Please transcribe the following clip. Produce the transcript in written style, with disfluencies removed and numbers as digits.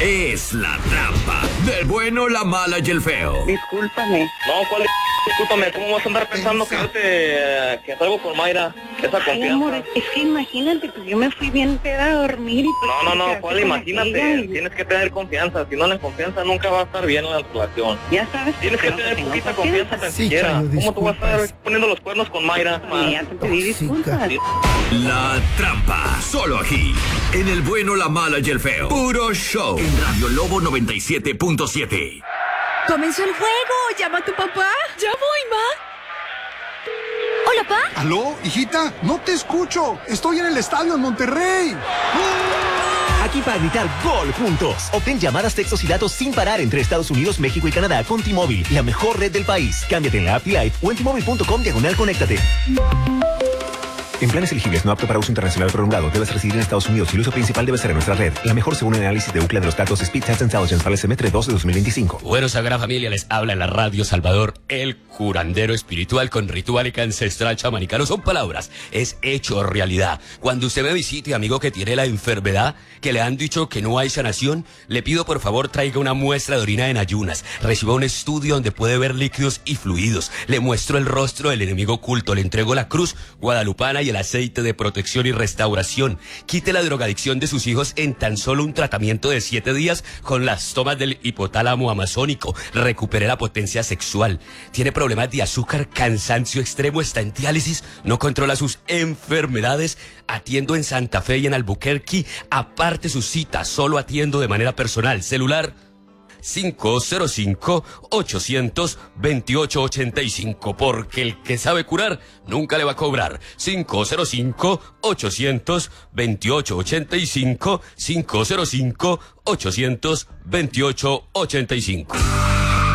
es La Trampa, del bueno, la mala y el feo. Discúlpame. No, ¿cuál? Discúlpame, ¿cómo vas a andar pensando que salgo con Mayra? Esa Ay, confianza. amor, es que imagínate, pues yo me fui bien peda a dormir y pues... No, ¿cuál? Imagínate, tienes que tener confianza. Si no la confianza nunca va a estar bien la relación. Ya sabes Tienes que tener poquita confianza tan siquiera. ¿Cómo tú vas a estar poniendo los cuernos con Mayra? Ya te pedí disculpas. La Trampa, solo aquí, en el bueno, la mala y el feo. Puro show, en Radio Lobo 97.7. ¡Comenzó el juego! ¡Llama a tu papá! ¡Ya voy, ma! ¿Hola, pa? ¿Aló, hijita? No te escucho. Estoy en el estadio en Monterrey. Aquí para gritar gol juntos. Obtén llamadas, textos y datos sin parar entre Estados Unidos, México y Canadá con T-Mobile, la mejor red del país. Cámbiate en la app Live o en T-Mobile.com/conéctate. En planes elegibles no apto para uso internacional prolongado, debes residir en Estados Unidos y el uso principal debe ser en nuestra red. La mejor según el análisis de Ookla de los datos Speedtest Intelligence para el semestre 2 de 2025. Bueno, Sagrada Familia, les habla en la Radio Salvador, el curandero espiritual con ritual ancestral chamanicano. Son palabras, es hecho realidad. Cuando usted me visite, amigo que tiene la enfermedad, que le han dicho que no hay sanación, le pido por favor traiga una muestra de orina en ayunas, reciba un estudio donde puede ver líquidos y fluidos, le muestro el rostro del enemigo oculto, le entrego la cruz guadalupana y el aceite de protección y restauración. Quite la drogadicción de sus hijos en tan solo un tratamiento de 7 días con las tomas del hipotálamo amazónico. Recupere la potencia sexual. Tiene problemas de azúcar, cansancio extremo, está en diálisis, no controla sus enfermedades. Atiendo en Santa Fe y en Albuquerque. Aparte su cita, solo atiendo de manera personal. Celular 505-800-2885, porque el que sabe curar nunca le va a cobrar. 505-800-2885, 505-800-2885.